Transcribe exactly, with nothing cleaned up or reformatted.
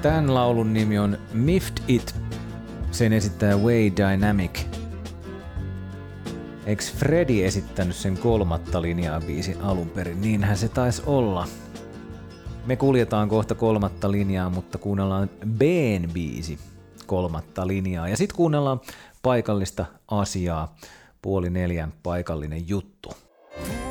Tämän laulun nimi on Miffed It. Sen esittää Way Dynamic. Eiks Freddy esittänyt sen kolmatta linjaa biisin alun perin? Niinhän se taisi olla. Me kuljetaan kohta kolmatta linjaa, mutta kuunnellaan B:n biisi kolmatta linjaa. Ja sit kuunnellaan paikallista asiaa. Puoli neljän paikallinen juttu.